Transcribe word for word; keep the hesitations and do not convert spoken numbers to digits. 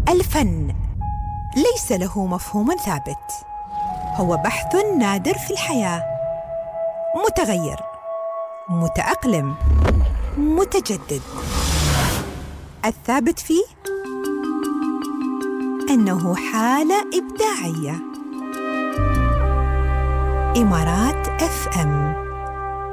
الفن ليس له مفهوم ثابت، هو بحث نادر في الحياة، متغير، متأقلم، متجدد. الثابت فيه أنه حالة إبداعية. إمارات إف إم.